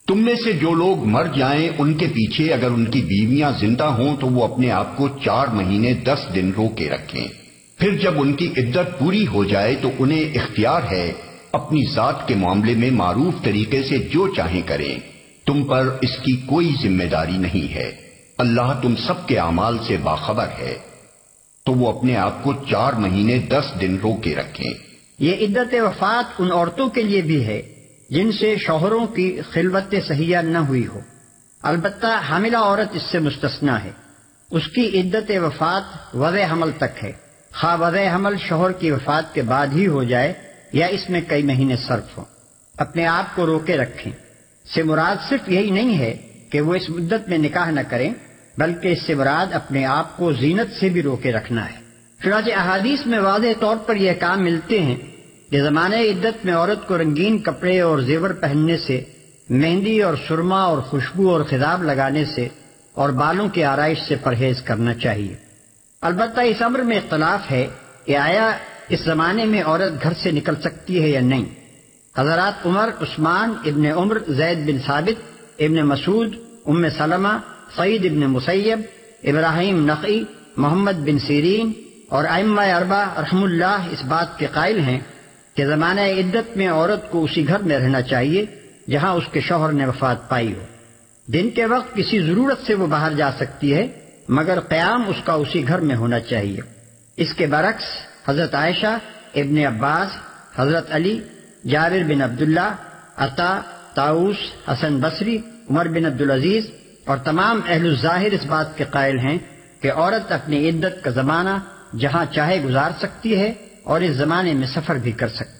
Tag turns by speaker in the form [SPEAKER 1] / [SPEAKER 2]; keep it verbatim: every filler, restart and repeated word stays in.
[SPEAKER 1] تم میں سے جو لوگ مر جائیں ان کے پیچھے اگر ان کی بیویاں زندہ ہوں تو وہ اپنے آپ کو چار مہینے دس دن روکے رکھیں، پھر جب ان کی عدت پوری ہو جائے تو انہیں اختیار ہے اپنی ذات کے معاملے میں معروف طریقے سے جو چاہیں کریں، تم پر اس کی کوئی ذمہ داری نہیں ہے، اللہ تم سب کے اعمال سے باخبر ہے۔ تو وہ اپنے آپ کو چار مہینے دس دن روکے رکھیں۔
[SPEAKER 2] یہ عدت وفات ان عورتوں کے لیے بھی ہے جن سے شوہروں کی خلوت صحیحہ نہ ہوئی ہو، البتہ حاملہ عورت اس سے مستثنیٰ ہے۔ اس کی عدت وفات وضع حمل تک ہے، خواہ وضع حمل شوہر کی وفات کے بعد ہی ہو جائے یا اس میں کئی مہینے صرف ہوں۔ اپنے آپ کو روکے رکھیں سے مراد صرف یہی نہیں ہے کہ وہ اس مدت میں نکاح نہ کریں، بلکہ اس سے مراد اپنے آپ کو زینت سے بھی روکے رکھنا ہے۔ چنانچہ احادیث میں واضح طور پر یہ احکام ملتے ہیں کہ زمانہ عدت میں عورت کو رنگین کپڑے اور زیور پہننے سے، مہندی اور سرما اور خوشبو اور خضاب لگانے سے اور بالوں کی آرائش سے پرہیز کرنا چاہیے۔ البتہ اس امر میں اختلاف ہے کہ آیا اس زمانے میں عورت گھر سے نکل سکتی ہے یا نہیں۔ حضرات عمر، عثمان، ابن عمر، زید بن ثابت، ابن مسعود، ام سلمہ، سعید ابن مسیب، ابراہیم نخعی، محمد بن سیرین اور ائمہ اربعہ رحم اللہ اس بات کے قائل ہیں کہ زمانہ عدت میں عورت کو اسی گھر میں رہنا چاہیے جہاں اس کے شوہر نے وفات پائی ہو۔ دن کے وقت کسی ضرورت سے وہ باہر جا سکتی ہے مگر قیام اس کا اسی گھر میں ہونا چاہیے۔ اس کے برعکس حضرت عائشہ، ابن عباس، حضرت علی، جابر بن عبداللہ، عطا، طاؤس، حسن بصری، عمر بن عبدالعزیز اور تمام اہل الظاہر اس بات کے قائل ہیں کہ عورت اپنی عدت کا زمانہ جہاں چاہے گزار سکتی ہے اور اس زمانے میں سفر بھی کر سکتی ہے۔